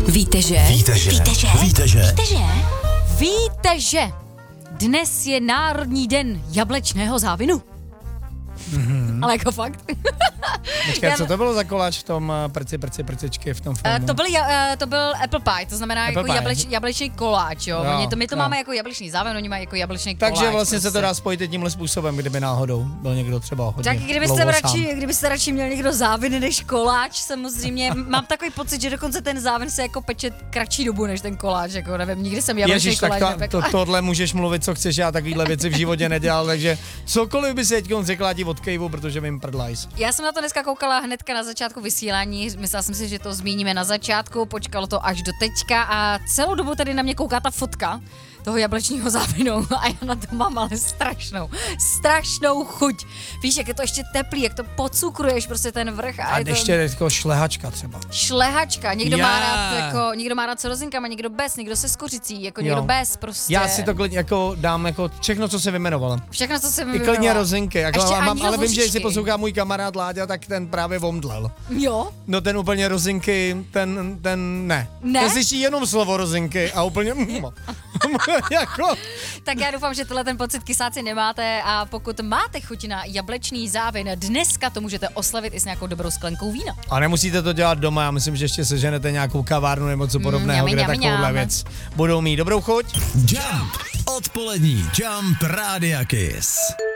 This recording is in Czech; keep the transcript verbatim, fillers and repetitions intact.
Víte, že? Víte, že? Víte, že? Víte, že? Víte, že? Víte, že dnes je Národní den jablečného závinu? Mm-hmm. Ale jako fakt. Počkej, co to bylo za koláč v tom uh, prci, prci, prcičky v tom filmu? Uh, to, byl, uh, to byl apple pie, to znamená Apple jako pie. jableč, jablečný koláč, jo. Jo, Oni to, my to jo. máme jako jablečný záven, oni mají jako jablečný koláč. Takže vlastně prostě. se to dá spojit i tímhle způsobem, kdyby náhodou byl někdo třeba hodně Tak kdybyste dlouho radši, sám. kdybyste radši měl někdo záviny než koláč, samozřejmě. Mám takový pocit, že dokonce ten závin se jako peče kratší dobu než ten koláč, jako nevím, nikdy jsem jablečný Ježíš, koláč tak to, nepekla. to, tohle můžeš mluvit, co chceš, já takovýhle věci v životě nedělal, takže cokoliv by se teď řekla ti od kejvu, protože vím prdlajs. Já jsem na to dneska koukala hnedka na začátku vysílání, myslela jsem si, že to zmíníme na začátku, počkalo to až do teďka a celou dobu tady na mě kouká ta fotka toho jablečního závinu a já na to mám ale strašnou, strašnou chuť. Víš, jak je to ještě teplý, jak to pocukruješ prostě ten vrch. A, A je to ještě jako šlehačka třeba. šlehačka, někdo Já. má rád jako, někdo má rád s rozinkama, někdo bez, někdo se s kořicí, jako Jo. někdo bez prostě. Já si to klidně jako dám jako všechno, co se vymenovala. Všechno, co jsem I klidně rozinky, jako, Ještě mám, ani ale vím, že vložičky. jestli poslouchá můj kamarád Láďa, tak ten právě omdlel. Jo. No ten úplně rozinky, ten, ten ne. Ne? Ten slyší jenom slovo rozinky a úplně jako... Tak já doufám, že tenhle ten pocit kysáci nemáte a pokud máte chuť na jablečný závin, dneska to můžete oslavit i s nějakou dobrou sklenkou vína. A nemusíte to dělat doma, já myslím, že ještě seženete nějakou kavárnu nebo co podobného, Mm, kde mňam, takovouhle mňam. věc budou mít dobrou chuť. Jump. Odpolední Jump Rádia Kiss.